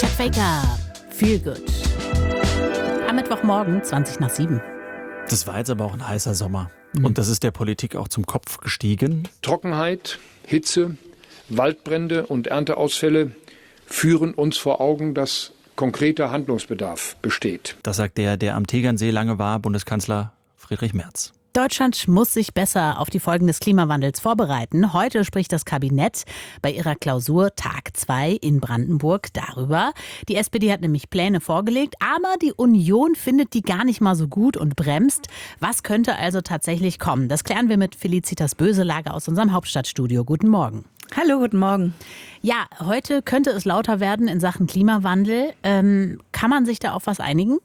Chet Faker, Feel Good. Am Mittwochmorgen, 7:20. Das war jetzt aber auch ein heißer Sommer. Und das ist der Politik auch zum Kopf gestiegen. Trockenheit, Hitze, Waldbrände und Ernteausfälle führen uns vor Augen, dass konkreter Handlungsbedarf besteht. Das sagt der am Tegernsee lange war, Bundeskanzler Friedrich Merz. Deutschland muss sich besser auf die Folgen des Klimawandels vorbereiten. Heute spricht das Kabinett bei ihrer Klausur Tag 2 in Brandenburg darüber. Die SPD hat nämlich Pläne vorgelegt, aber die Union findet die gar nicht mal so gut und bremst. Was könnte also tatsächlich kommen? Das klären wir mit Felicitas Böselager aus unserem Hauptstadtstudio. Guten Morgen. Hallo, guten Morgen. Ja, heute könnte es lauter werden in Sachen Klimawandel. Kann man sich da auf was einigen?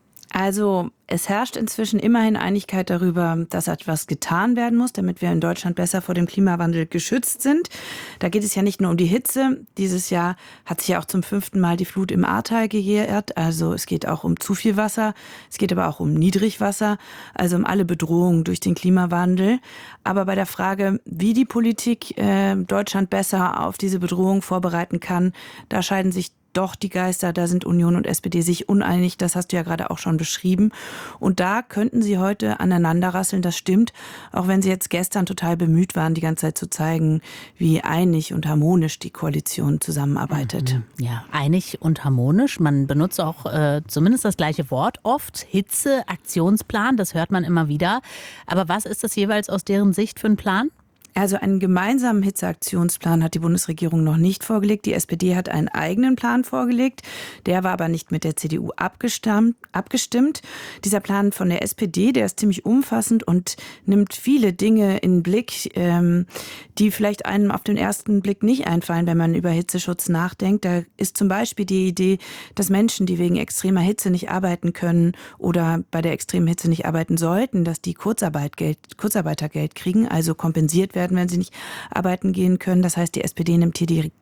Also es herrscht inzwischen immerhin Einigkeit darüber, dass etwas getan werden muss, damit wir in Deutschland besser vor dem Klimawandel geschützt sind. Da geht es ja nicht nur um die Hitze. Dieses Jahr hat sich ja auch zum 5. Mal die Flut im Ahrtal gejährt. Also es geht auch um zu viel Wasser. Es geht aber auch um Niedrigwasser, also um alle Bedrohungen durch den Klimawandel. Aber bei der Frage, wie die Politik Deutschland besser auf diese Bedrohung vorbereiten kann, da scheiden sich doch die Geister, da sind Union und SPD sich uneinig, das hast du ja gerade auch schon beschrieben. Und da könnten sie heute aneinanderrasseln, das stimmt, auch wenn sie jetzt gestern total bemüht waren, die ganze Zeit zu zeigen, wie einig und harmonisch die Koalition zusammenarbeitet. Ja, einig und harmonisch. Man benutzt auch zumindest das gleiche Wort oft. Hitze, Aktionsplan, das hört man immer wieder. Aber was ist das jeweils aus deren Sicht für ein Plan? Also einen gemeinsamen Hitzeaktionsplan hat die Bundesregierung noch nicht vorgelegt. Die SPD hat einen eigenen Plan vorgelegt. Der war aber nicht mit der CDU abgestimmt. Dieser Plan von der SPD, der ist ziemlich umfassend und nimmt viele Dinge in den Blick, die vielleicht einem auf den ersten Blick nicht einfallen, wenn man über Hitzeschutz nachdenkt. Da ist zum Beispiel die Idee, dass Menschen, die wegen extremer Hitze nicht arbeiten können oder bei der extremen Hitze nicht arbeiten sollten, dass die Kurzarbeitergeld kriegen, also kompensiert werden, wenn sie nicht arbeiten gehen können. Das heißt, die SPD nimmt hier die